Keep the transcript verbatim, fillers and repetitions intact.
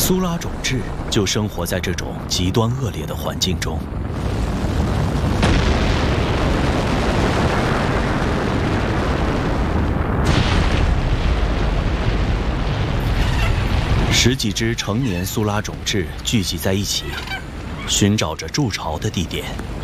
苏拉种雉就生活在这种极端恶劣的环境中。十几只成年苏拉种雉聚集在一起，寻找着筑巢的地点。